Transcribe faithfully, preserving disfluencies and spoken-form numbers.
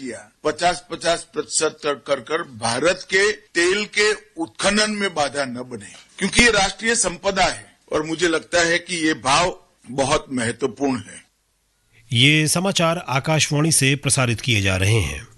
किया, पचास पचास प्रतिशत तक कर कर भारत के तेल के उत्खनन में बाधा न बने, क्योंकि ये राष्ट्रीय संपदा है और मुझे लगता है कि ये भाव बहुत महत्वपूर्ण है। ये समाचार आकाशवाणी से प्रसारित किए जा रहे हैं।